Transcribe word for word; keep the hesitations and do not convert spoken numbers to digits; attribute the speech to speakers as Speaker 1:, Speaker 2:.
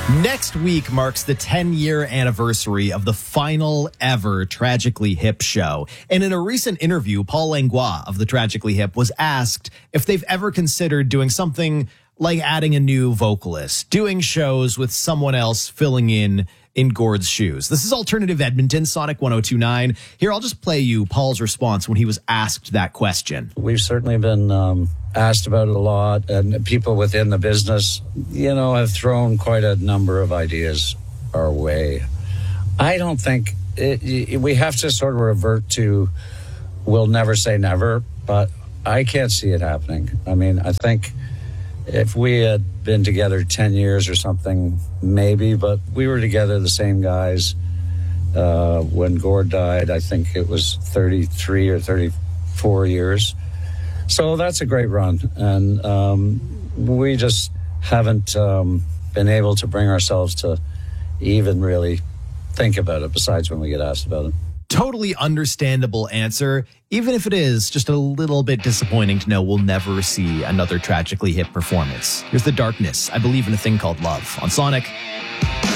Speaker 1: Next week marks the ten-year anniversary of the final ever Tragically Hip show. And in a recent interview, Paul Langlois of the Tragically Hip was asked if they've ever considered doing something like adding a new vocalist, doing shows with someone else filling in in Gord's shoes. This is Alternative Edmonton, Sonic one oh two point nine. Here, I'll just play you Paul's response when he was asked that question.
Speaker 2: We've certainly been um, asked about it a lot, and people within the business, you know, have thrown quite a number of ideas our way. I don't think it, we have to sort of revert to we'll never say never, but I can't see it happening. I mean, I think if we had been together ten years or something, maybe, but we were together, the same guys. Uh, when Gord died, I think it was thirty-three or thirty-four years. So that's a great run. And um, we just haven't um, been able to bring ourselves to even really think about it, besides when we get asked about it.
Speaker 1: Totally understandable answer, even if it is just a little bit disappointing to know we'll never see another Tragically Hip performance. Here's The Darkness, I Believe in a Thing Called Love on Sonic.